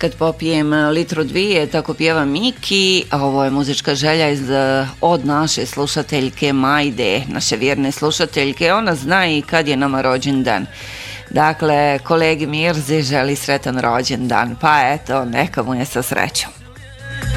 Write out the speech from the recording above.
Kad popijem litru dvije, tako pjeva Miki, a ovo je muzička želja od naše slušateljke Majde, naše vjerne slušateljke. Ona zna i kad je nama rođendan. Dakle, kolegi Mirzi želi sretan rođendan, pa eto, neka mu je sa srećom.